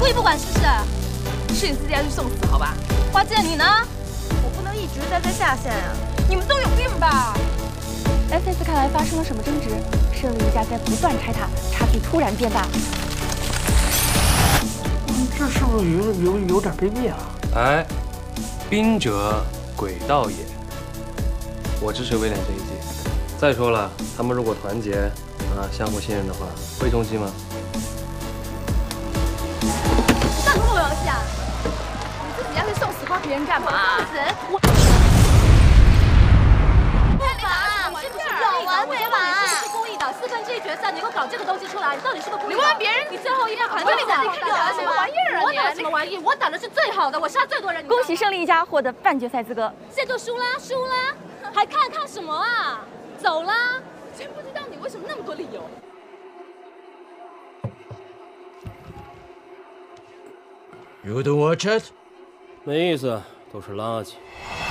故意不管是不是？是你自己要去送死，好吧？花姐，你呢？ 我不能一直待在下线啊！ 你们都有病吧 ？SS 看来发生了什么争执，胜利一家在不断拆塔，差距突然变大。 这是不是有点被灭了？ 哎，兵者，诡道也。我支持威廉这一季。再说了，他们如果团结相互信任的话，会中计吗？ 上路游戏啊！你自己要去送死，帮别人干嘛？我有完没完？ 你是故意的，1/4决赛你给我搞这个东西出来，你到底是不是故意的？ 你问别人， 你最后一棒，反正你打的什么玩意儿啊？我打什么玩意？我打的是最好的，我杀最多人。 恭喜胜利一家获得半决赛资格。 现在就输啦，还看什么啊？走啦！真不知道你为什么那么多理由。 You don't watch it？ 没意思，都是垃圾。